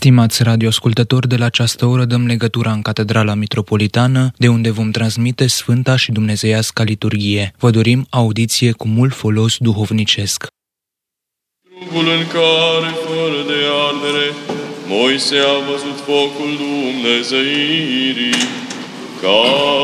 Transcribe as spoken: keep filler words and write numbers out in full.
Stimați radioascultători, de la această oră dăm legătura în Catedrala Mitropolitană, de unde vom transmite Sfânta și Dumnezeiasca liturghie. Vă dorim audiție cu mult folos duhovnicesc. Trupul în care, fără de ardere, Moise a văzut focul Dumnezeirii, care